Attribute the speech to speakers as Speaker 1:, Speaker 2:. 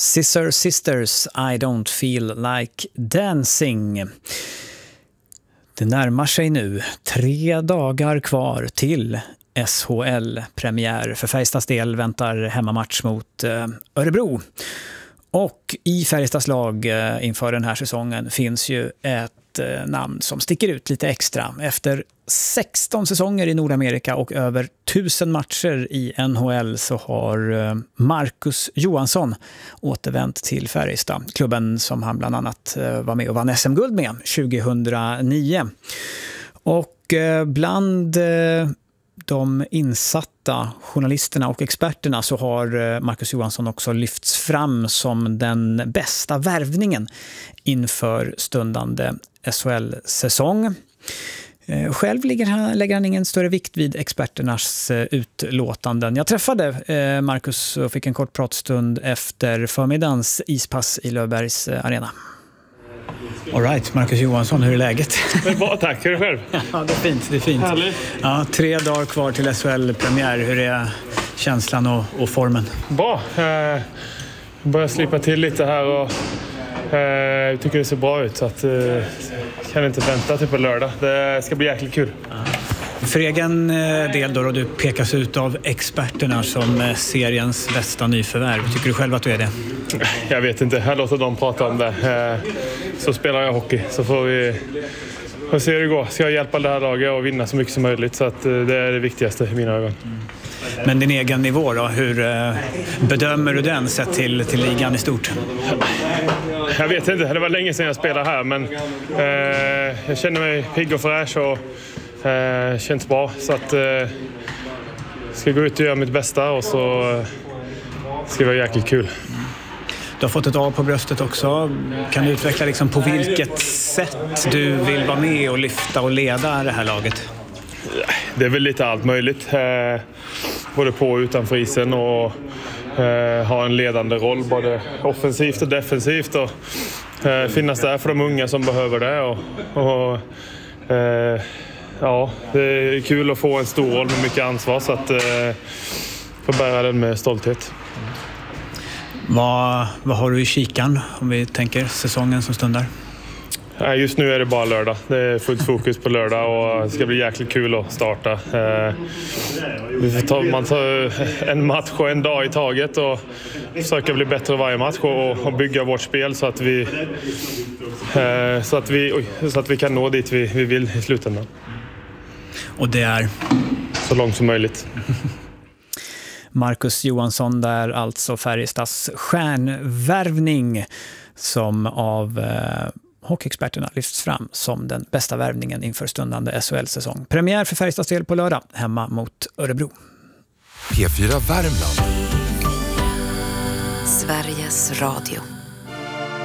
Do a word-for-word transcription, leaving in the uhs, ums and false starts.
Speaker 1: Scissor Sisters, I don't feel like dancing. Det närmar sig nu tre dagar kvar till S H L-premiär. För Färjestads del väntar hemmamatch mot eh, Örebro. Och i Färjestads lag eh, inför den här säsongen finns ju ett eh, namn som sticker ut lite extra. Efter sexton säsonger i Nordamerika och över tusen matcher i N H L så har eh, Marcus Johansson återvänt till Färjestad. Klubben som han bland annat eh, var med och vann S M-guld med tjugohundranio. Och eh, bland eh, de insatta journalisterna och experterna så har Marcus Johansson också lyfts fram som den bästa värvningen inför stundande S H L-säsong. Själv lägger han, lägger han ingen större vikt vid experternas utlåtanden. Jag träffade Marcus och fick en kort pratstund efter förmiddagens ispass i Löfbergs arena. All right, Marcus Johansson, hur är läget?
Speaker 2: Bra, tack. Hur är det själv?
Speaker 1: Ja, det är fint. Det är fint.
Speaker 2: Härligt.
Speaker 1: Ja, tre dagar kvar till S H L-premiär. Hur är känslan och, och formen?
Speaker 2: Bra. Jag börjar slipa till lite här och jag tycker det ser bra ut. Så att, jag kan inte vänta till på lördag. Det ska bli jäkligt kul.
Speaker 1: Ja. För egen del då, då du pekas ut av experterna som seriens bästa nyförvärv. Tycker du själv att du är det?
Speaker 2: Jag vet inte. Jag låter dem prata om det. Så spelar jag hockey. Så får vi, får se hur det går. Ska jag hjälpa det här laget och vinna så mycket som möjligt. Så att det är det viktigaste i mina ögon.
Speaker 1: Mm. Men din egen nivå då? Hur bedömer du den sett till, till ligan i stort?
Speaker 2: Jag vet inte. Det var länge sedan jag spelade här. Men eh, jag känner mig pigg och fräsch och Eh, känns bra, så att eh, ska gå ut och göra mitt bästa och så eh, ska det vara jäkligt kul.
Speaker 1: Du har fått ett A på bröstet också. Kan du utveckla liksom på vilket sätt du vill vara med och lyfta och leda det här laget?
Speaker 2: Det är väl lite allt möjligt. Eh, både på och utanför isen och eh, ha en ledande roll både offensivt och defensivt och eh, finnas där för de unga som behöver det och, och eh, ja, det är kul att få en stor roll med mycket ansvar så att eh, få bära den med stolthet.
Speaker 1: Vad, vad har du i kikan om vi tänker säsongen som stundar?
Speaker 2: Just nu är det bara lördag. Det är fullt fokus på lördag och det ska bli jäkligt kul att starta. Eh, vi får ta, man tar en match och en dag i taget och försöka bli bättre varje match och, och bygga vårt spel så att vi, eh, så att vi, oj, så att vi kan nå dit vi, vi vill i slutändan.
Speaker 1: Och det är?
Speaker 2: Så långt som möjligt.
Speaker 1: Marcus Johansson där, alltså Färjestads stjärnvärvning som av eh, hockeyexperterna lyfts fram som den bästa värvningen inför stundande S H L-säsong. Premiär för Färjestads del på lördag hemma mot Örebro.
Speaker 3: P fyra Värmland.
Speaker 4: Sveriges Radio.